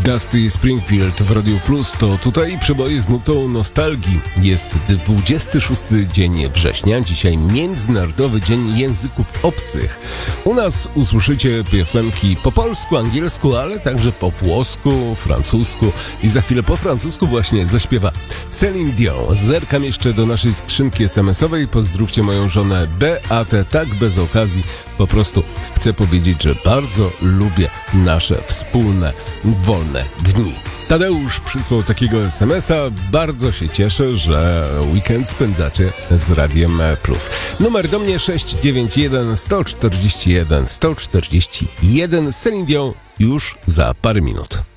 Dusty Springfield w Radio Plus to tutaj przeboje z nutą nostalgii. Jest 26 dzień września, dzisiaj Międzynarodowy Dzień Języków Obcych. U nas usłyszycie piosenki po polsku, angielsku, ale także po włosku, francusku i za chwilę po francusku właśnie zaśpiewa Céline Dion. Zerkam jeszcze do naszej skrzynki SMS-owej. Pozdrówcie moją żonę Beatę, tak bez okazji. Po prostu chcę powiedzieć, że bardzo lubię nasze wspólne, wolne dni. Tadeusz przysłał takiego SMS-a. Bardzo się cieszę, że weekend spędzacie z Radiem Plus. Numer do mnie 691 141 141. Celine Dion już za parę minut.